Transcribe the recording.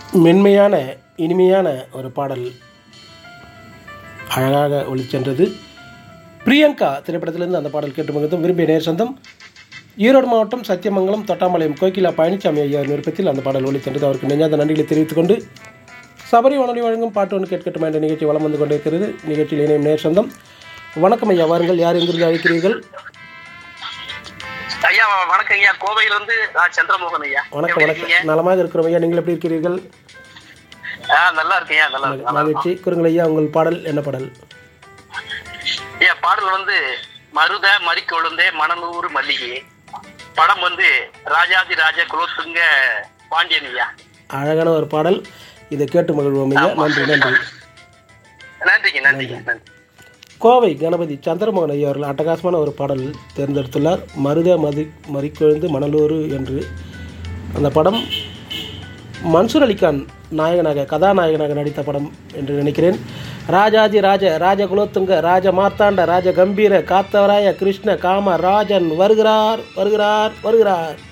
மென்மையான இனிமையான ஒரு பாடல் அழகாக ஒளிச்சென்றது. பிரியங்கா திரைப்படத்திலிருந்து அந்த பாடல் கேட்டு மகிழ்ந்தும் விரும்பிய நேர் சொந்தம் ஈரோடு மாவட்டம் சத்தியமங்கலம் தொட்டாம்பாளையம் கோகிலா பழனிசாமி ஐயா விருப்பத்தில் அந்த பாடல் ஒளிச்சென்றது. அவருக்கு நெஞ்சாத நன்றிகளை தெரிவித்துக் கொண்டு சபரி வானொலி வழங்கும் பாட்டு ஒன்று கேட்கட்டுமா என்ற நிகழ்ச்சி வலம் வந்து கொண்டிருக்கிறது. நிகழ்ச்சியில் இணையும் நேர் சொந்தம் வணக்கம் ஐயா, வாருங்கள். யார் எங்கிருந்து அழைக்கிறீர்கள்? ஐயா வணக்கம் ஐயா, கோவையிலிருந்து சந்திரமோகன் ஐயா. வணக்கம் வணக்கம், நலமாக இருக்கிறோம் ஐயா. நீங்கள் எப்படி இருக்கிறீர்கள்? நல்லா இருக்கேன் ஐயா, நல்லா இருக்கு. மகிழ்ச்சி. கூறுங்கள் ஐயா, உங்கள் பாடல் என்ன பாடல்? ஐயா பாடல் வந்து மருத மறிக்கொழுந்தே மணநூறு மல்லிகை, படம் வந்து ராஜாதி ராஜ குலோத்துங்க பாண்டியன் ஐயா. அழகான ஒரு பாடல், இதை கேட்டு மகிழ்வோம் ஐயா. நன்றி நன்றி நன்றிங்க நன்றிங்க நன்றி. கோவை கணபதி சந்திரமோகன் ஐயா அவர்கள் அட்டகாசமான ஒரு பாடல் தேர்ந்தெடுத்துள்ளார். மருத மறிக்கொழுந்து மணலூர் என்று. அந்த படம் மன்சூர் அலிகான் நாயகனாக கதாநாயகனாக நடித்த படம் என்று நினைக்கிறேன். ராஜாதி ராஜ ராஜகுலோத்துங்க ராஜ மார்த்தாண்ட ராஜ கம்பீர காத்தவராய கிருஷ்ண காம ராஜன் வருகிறார் வருகிறார் வருகிறார்.